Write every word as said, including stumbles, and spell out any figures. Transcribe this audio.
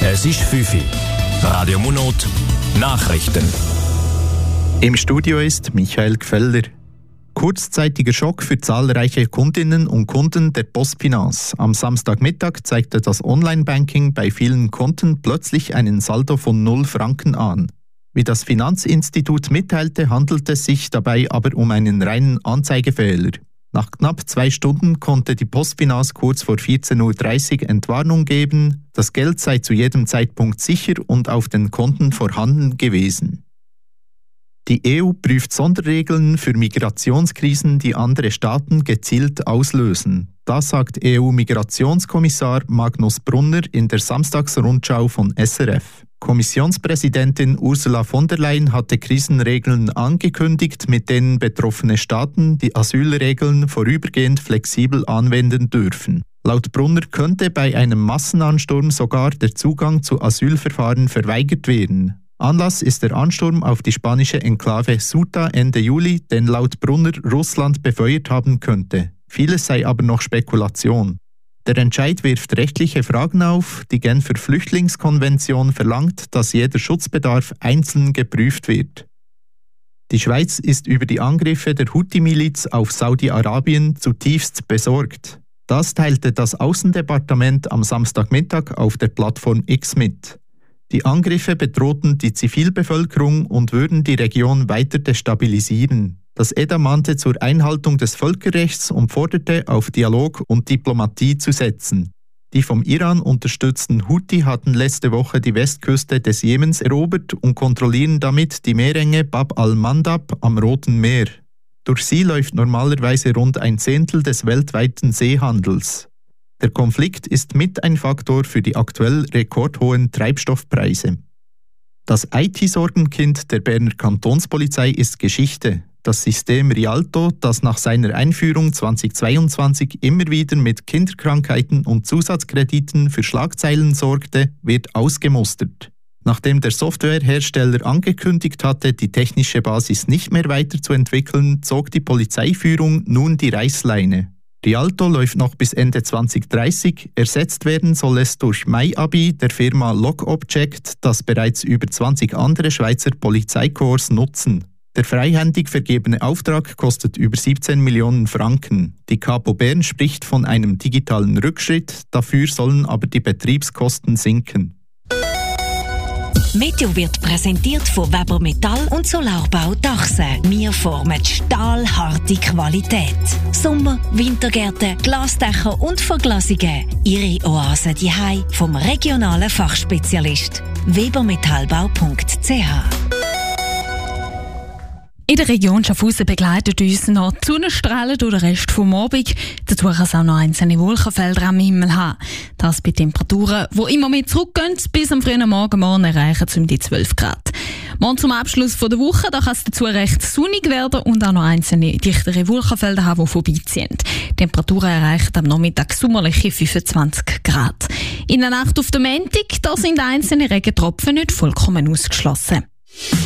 Es ist fünf Uhr. Radio Monot Nachrichten. Im Studio ist Michael Gfeller. Kurzzeitiger Schock für zahlreiche Kundinnen und Kunden der Postfinance. Am Samstagmittag zeigte das Online-Banking bei vielen Kunden plötzlich einen Saldo von null Franken an. Wie das Finanzinstitut mitteilte, handelt es sich dabei aber um einen reinen Anzeigefehler. Nach knapp zwei Stunden konnte die Postfinance kurz vor vierzehn Uhr dreißig Entwarnung geben, das Geld sei zu jedem Zeitpunkt sicher und auf den Konten vorhanden gewesen. Die E U prüft Sonderregeln für Migrationskrisen, die andere Staaten gezielt auslösen. Das sagt E U-Migrationskommissar Magnus Brunner in der Samstagsrundschau von S R F. Kommissionspräsidentin Ursula von der Leyen hatte Krisenregeln angekündigt, mit denen betroffene Staaten die Asylregeln vorübergehend flexibel anwenden dürfen. Laut Brunner könnte bei einem Massenansturm sogar der Zugang zu Asylverfahren verweigert werden. Anlass ist der Ansturm auf die spanische Enklave Ceuta Ende Juli, den laut Brunner Russland befeuert haben könnte. Vieles sei aber noch Spekulation. Der Entscheid wirft rechtliche Fragen auf. Die Genfer Flüchtlingskonvention verlangt, dass jeder Schutzbedarf einzeln geprüft wird. Die Schweiz ist über die Angriffe der Houthi-Miliz auf Saudi-Arabien zutiefst besorgt. Das teilte das Außendepartement am Samstagmittag auf der Plattform X mit. Die Angriffe bedrohten die Zivilbevölkerung und würden die Region weiter destabilisieren. Das E D A mahnte zur Einhaltung des Völkerrechts und forderte, auf Dialog und Diplomatie zu setzen. Die vom Iran unterstützten Houthi hatten letzte Woche die Westküste des Jemens erobert und kontrollieren damit die Meerenge Bab al-Mandab am Roten Meer. Durch sie läuft normalerweise rund ein Zehntel des weltweiten Seehandels. Der Konflikt ist mit ein Faktor für die aktuell rekordhohen Treibstoffpreise. Das I T-Sorgenkind der Berner Kantonspolizei ist Geschichte. Das System Rialto, das nach seiner Einführung zweitausendzweiundzwanzig immer wieder mit Kinderkrankheiten und Zusatzkrediten für Schlagzeilen sorgte, wird ausgemustert. Nachdem der Softwarehersteller angekündigt hatte, die technische Basis nicht mehr weiterzuentwickeln, zog die Polizeiführung nun die Reißleine. Rialto läuft noch bis Ende zwanzig dreißig, ersetzt werden soll es durch MyAbi der Firma LogObject, das bereits über zwanzig andere Schweizer Polizeikorps nutzen. Der freihändig vergebene Auftrag kostet über siebzehn Millionen Franken. Die Kapo Bern spricht von einem digitalen Rückschritt, dafür sollen aber die Betriebskosten sinken. Meteo wird präsentiert von Weber Metall und Solarbau Dachse. Wir formen stahlharte Qualität. Sommer-, Wintergärten, Glasdächer und Verglasungen. Ihre Oase daheim vom regionalen Fachspezialist webermetallbau punkt c h. In der Region Schaffhausen begleitet uns noch die Sonnenstrahlen durch den Rest des Abends. Dazu kann es auch noch einzelne Wolkenfelder am Himmel haben. Das bei Temperaturen, die immer mehr zurückgehen, bis am frühen Morgen, morgen erreichen um die zwölf Grad. Morgen zum Abschluss der Woche, da kann es dazu recht sonnig werden und auch noch einzelne dichtere Wolkenfelder haben, die vorbeiziehen. Die Temperaturen erreichen am Nachmittag sommerliche fünfundzwanzig Grad. In der Nacht auf den Montag, da sind einzelne Regentropfen nicht vollkommen ausgeschlossen.